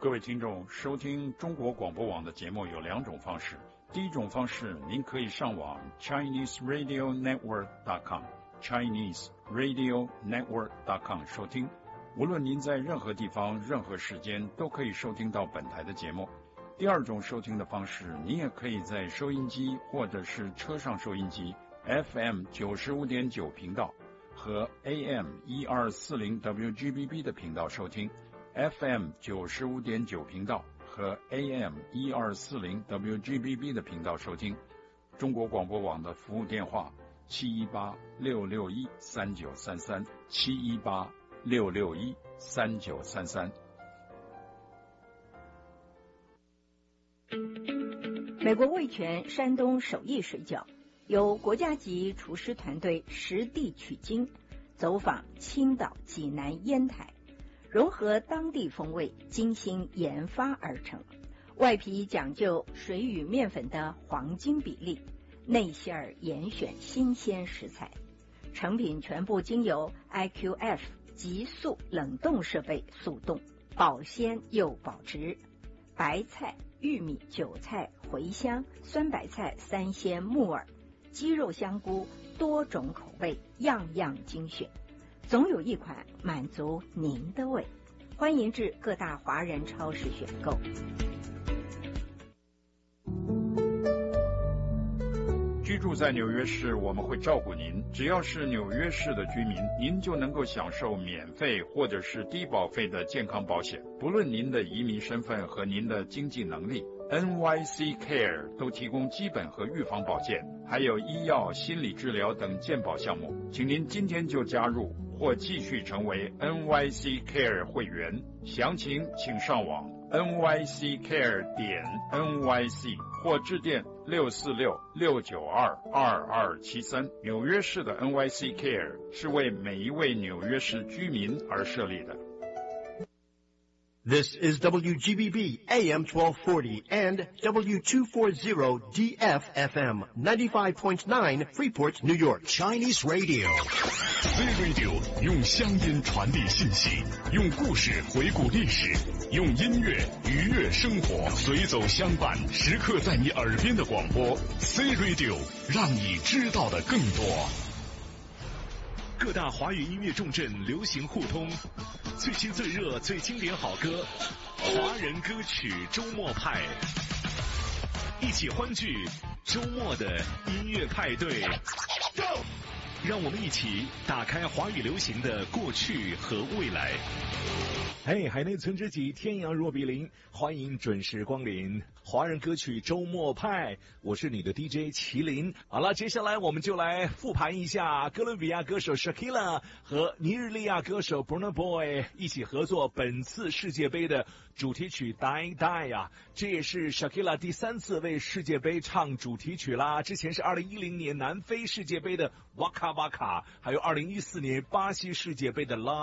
各位听众，收听中国广播网的节目有两种方式。第一种方式，您可以上网 ChineseRadioNetwork.com 收听。无论您在任何地方、任何时间，都可以收听到本台的节目。第二种收听的方式，您也可以在收音机或者是车上收音机 FM 95.9频道和 AM 1240 WGBB 的频道收听。FM 95.9频道和 AM 1240 WGBB 的频道收听。中国广播网的服务电话718-661-3933 718-661-3933。 美国味全山东手艺水饺由国家级厨师团队实地取经，走访青岛、济南、烟台，融合当地风味，精心研发而成。外皮讲究水与面粉的黄金比例，内馅儿严选新鲜食材，成品全部经由 IQF 急速冷冻设备速冻，保鲜又保值。白菜、玉米、韭菜、茴香、酸白菜、三鲜、木耳、鸡肉、香菇，多种口味，样样精选，总有一款满足您的胃。欢迎至各大华人超市选购。 居住在纽约市，我们会照顾您。只要是纽约市的居民，您就能够享受免费或者是低保费的健康保险。不论您的移民身份和您的经济能力， NYC Care 都提供基本和预防保健，还有医药、心理治疗等健保项目。请您今天就加入或继续成为 NYC Care 会员。详情请上网 nyccare.nyc 或致电646-692-2273。纽约市的 NYC Care 是为每一位纽约市居民而设立的。 This is WGBB AM 1240 and W240 DFFM 95.9 Freeport, New York. Chinese Radio. Z Radio 用乡音传递信息，用故事回顾历史，用音乐愉悦生活，随走相伴，时刻在你耳边的广播。Z Radio 让你知道的更多。各大华语音乐重镇流行互通，最新最热最经典好歌，华人歌曲周末派，一起欢聚周末的音乐派对。Go！ 让我们一起打开华语流行的过去和未来。 嘿，海内存知己，天涯若比邻，欢迎准时光临华人歌曲周末派，我是你的 DJ 麒麟。好了，接下来我们就来复盘一下哥伦比亚歌手 Shakira 和尼日利亚歌手 Burna Boy 一起合作本次世界杯的主题曲 Die Die 啊，这也是 Shakira 第3次为世界杯唱主题曲啦。之前是2010年南非世界杯的 Waka Waka， 还有2014年巴西世界杯的 La